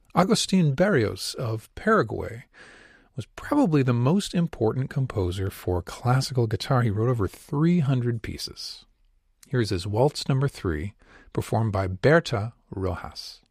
Agustin Barrios of Paraguay was probably the most important composer for classical guitar. He wrote over 300 pieces. Here's his Waltz No. 3, performed by Berta Rojas.